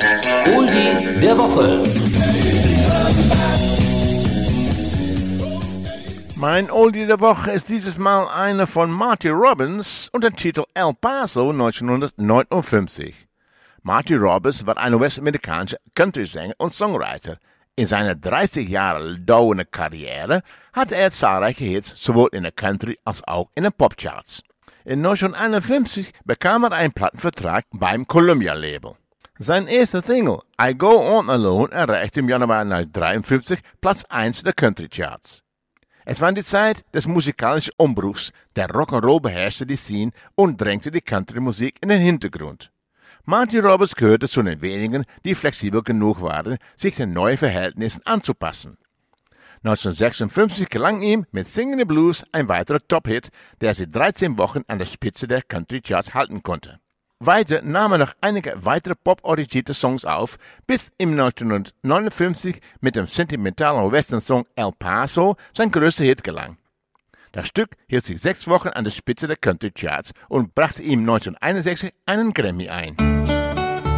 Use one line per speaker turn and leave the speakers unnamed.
Oldie der Woche.
Mein Oldie der Woche ist dieses Mal einer von Marty Robbins und der Titel El Paso 1959. Marty Robbins war ein US-amerikanischer Country-Sänger und Songwriter. In seiner 30 Jahre dauernden Karriere hatte er zahlreiche Hits sowohl in der Country als auch in den Popcharts. In 1951 bekam er einen Plattenvertrag beim Columbia-Label. Sein erster Single, I Go On Alone, erreichte im Januar 1953 Platz 1 der Country-Charts. Es war die Zeit des musikalischen Umbruchs, der Rock'n'Roll beherrschte die Szene und drängte die Country-Musik in den Hintergrund. Marty Robbins gehörte zu den wenigen, die flexibel genug waren, sich den neuen Verhältnissen anzupassen. 1956 gelang ihm mit Singin' the Blues ein weiterer Top-Hit, der sie 13 Wochen an der Spitze der Country-Charts halten konnte. Weiter nahm er noch einige weitere pop-orientierte Songs auf, bis ihm 1959 mit dem sentimentalen Western-Song El Paso sein größter Hit gelang. Das Stück hielt sich 6 Wochen an der Spitze der Country-Charts und brachte ihm 1961 einen Grammy ein.